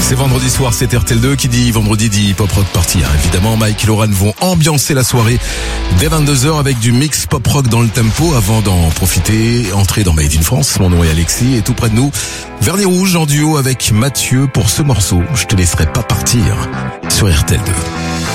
C'est vendredi soir, c'est RTL2 qui dit vendredi dit pop rock party. Évidemment, Mike et Laurent vont ambiancer la soirée dès 22h avec du mix pop rock dans le tempo avant d'en profiter. Entrer dans Made in France, mon nom est Alexis et tout près de nous, Vernis Rouge en duo avec Mathieu pour ce morceau. Je te laisserai pas partir sur RTL2.